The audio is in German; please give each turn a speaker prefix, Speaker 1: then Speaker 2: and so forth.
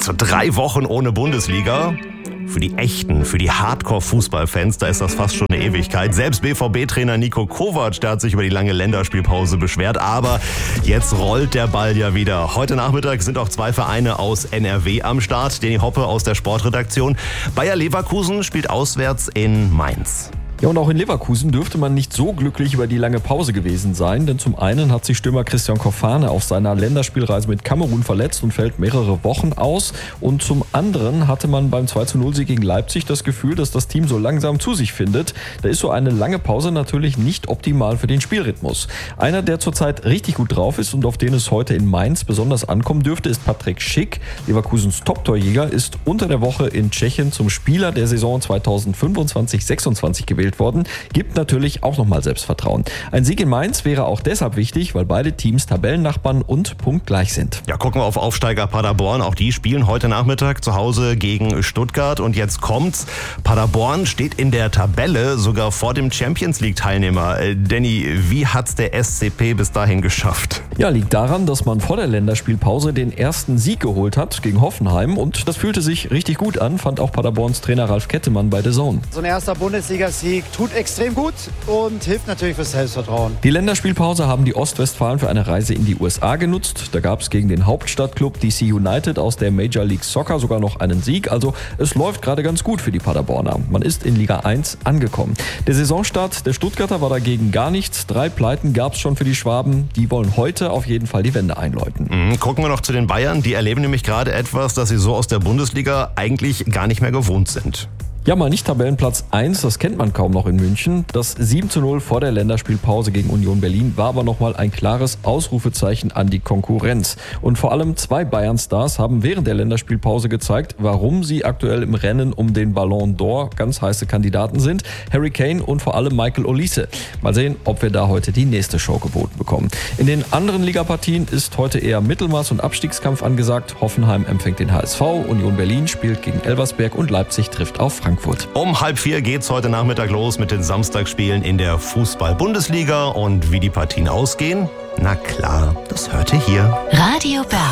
Speaker 1: So 3 Wochen ohne Bundesliga. Für die echten, für die Hardcore-Fußballfans, da ist das fast schon eine Ewigkeit. Selbst BVB-Trainer Niko Kovac, der hat sich über die lange Länderspielpause beschwert. Aber jetzt rollt der Ball ja wieder. Heute Nachmittag sind auch 2 Vereine aus NRW am Start. Denny Hoppe aus der Sportredaktion. Bayer Leverkusen spielt auswärts in Mainz.
Speaker 2: Ja, und auch in Leverkusen dürfte man nicht so glücklich über die lange Pause gewesen sein, denn zum einen hat sich Stürmer Christian Kofane auf seiner Länderspielreise mit Kamerun verletzt und fällt mehrere Wochen aus, und zum anderen hatte man beim 2:0-Sieg gegen Leipzig das Gefühl, dass das Team so langsam zu sich findet. Da ist so eine lange Pause natürlich nicht optimal für den Spielrhythmus. Einer, der zurzeit richtig gut drauf ist und auf den es heute in Mainz besonders ankommen dürfte, ist Patrick Schick. Leverkusens Top-Torjäger ist unter der Woche in Tschechien zum Spieler der Saison 2025/26 gewählt worden, gibt natürlich auch nochmal Selbstvertrauen. Ein Sieg in Mainz wäre auch deshalb wichtig, weil beide Teams Tabellennachbarn und punktgleich sind.
Speaker 1: Ja, gucken wir auf Aufsteiger Paderborn. Auch die spielen heute Nachmittag zu Hause gegen Stuttgart. Und jetzt kommt's. Paderborn steht in der Tabelle sogar vor dem Champions-League-Teilnehmer. Danny, wie hat's der SCP bis dahin geschafft?
Speaker 2: Ja, liegt daran, dass man vor der Länderspielpause den ersten Sieg geholt hat gegen Hoffenheim. Und das fühlte sich richtig gut an, fand auch Paderborns Trainer Ralf Kettemann bei DAZN.
Speaker 3: So ein erster Bundesligasieg tut extrem gut und hilft natürlich fürs Selbstvertrauen.
Speaker 2: Die Länderspielpause haben die Ostwestfalen für eine Reise in die USA genutzt. Da gab es gegen den Hauptstadtklub DC United aus der Major League Soccer sogar noch einen Sieg. Also es läuft gerade ganz gut für die Paderborner. Man ist in Liga 1 angekommen. Der Saisonstart der Stuttgarter war dagegen gar nichts. 3 Pleiten gab es schon für die Schwaben. Die wollen heute auf jeden Fall die Wende einläuten.
Speaker 1: Gucken wir noch zu den Bayern. Die erleben nämlich gerade etwas, das sie so aus der Bundesliga eigentlich gar nicht mehr gewohnt sind.
Speaker 2: Ja, mal nicht Tabellenplatz 1, das kennt man kaum noch in München. Das 7:0 vor der Länderspielpause gegen Union Berlin war aber nochmal ein klares Ausrufezeichen an die Konkurrenz. Und vor allem 2 Bayern-Stars haben während der Länderspielpause gezeigt, warum sie aktuell im Rennen um den Ballon d'Or ganz heiße Kandidaten sind. Harry Kane und vor allem Michael Olise. Mal sehen, ob wir da heute die nächste Show geboten bekommen. In den anderen Ligapartien ist heute eher Mittelmaß und Abstiegskampf angesagt. Hoffenheim empfängt den HSV, Union Berlin spielt gegen Elversberg und Leipzig trifft auf Frankfurt.
Speaker 1: Um 3:30 geht's heute Nachmittag los mit den Samstagsspielen in der Fußball-Bundesliga. Und wie die Partien ausgehen? Na klar, das hört ihr hier.
Speaker 4: Radio Berlin.